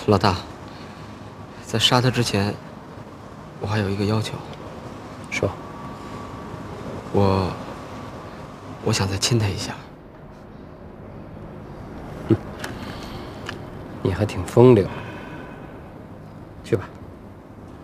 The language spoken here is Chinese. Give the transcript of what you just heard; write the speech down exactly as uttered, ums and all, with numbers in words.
老大，在杀他之前，我还有一个要求。 说。 我，我想再亲他一下。 嗯，你还挺风流。去吧。